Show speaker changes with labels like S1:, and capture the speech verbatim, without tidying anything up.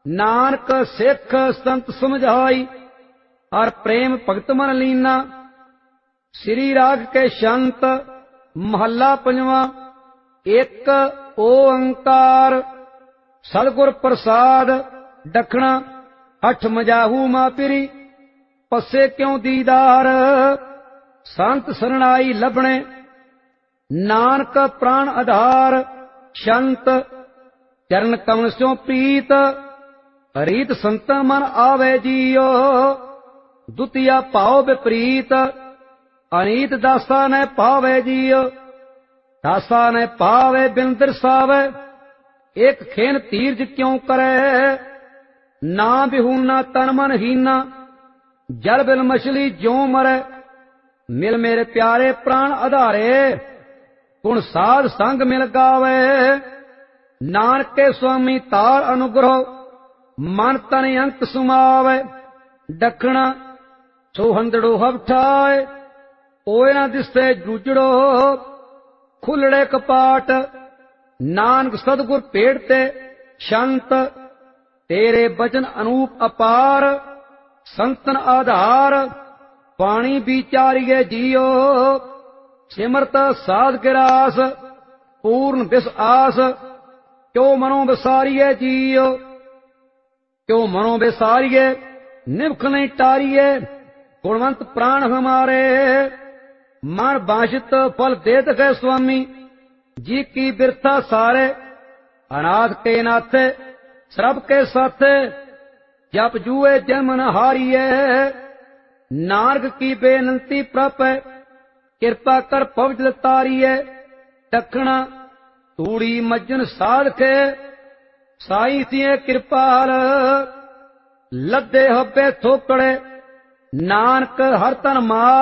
S1: नानक सिख संत समझाई, और प्रेम भगत मन लीना। श्री राग के शंत महला पंजवा। एक ओंकार सतगुर प्रसाद दखना, हठ मजाहू मापिरी, पसे क्यों दीदार, संत सरणाई लभणे, नानक प्राण आधार। शंत चरण कमल स्यों प्रीत, रीत संत मन आवे जियो, दुतिया भाव विपरीत, अनीत दासा ने पावे जियो। दासा ने पावे बिन दरसावे, एक खेन तीर्ज क्यों करे, ना बिहूना तन मन हीना, जल बिल मछली ज्यों मरे। मिल मेरे प्यारे प्राण आधारे, गुण साध संग मिल गावे, नानक के स्वामी तार अनुग्रह, मन तन अंत सुमावे। दखना सोहंदड़ो हवठाए, ओए ना दिसे जूजड़ो, खुलड़े कपाट, नानक सतगुर पेड़ते। शंत तेरे बचन अनूप अपार, संतन आधार, पानी विचारिए जियो। सिमरत साध गिरास, पूर्ण बिस आस, क्यों मनो बिसारिए जियो। क्यों मनो बिसारिए निभख नहीं टारिए, गुणवंत प्राण हमारे, मन बांशित फल देत गए स्वामी, जी की बिरथा सारे। अनाथ के नाथे श्रभ के साथे, जप जुए जन्म न हारिए, नानक की बेनंती प्रप, कृपा कर पवज तारिए। दखना तूड़ी मज्जन साध के, साई थिए कृपाल, लद्दे हब्बे थोकड़े, नानक हर तन मार।